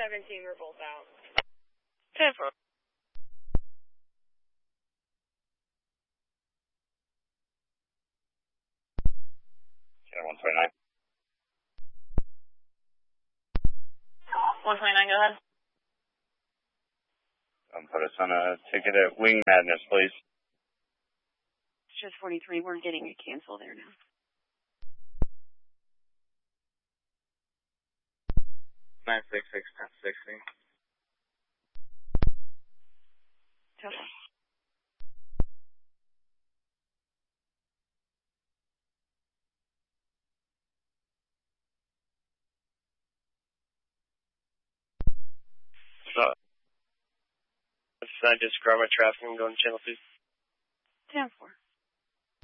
17 revolt out. 10-4. Yeah, 129. 129, go ahead. Put us on a ticket at Wing Madness, please. It's just 43. We're getting a cancel there now. Nine 1060. Okay. So, I just grab my traffic and go to channel 2. 10-4.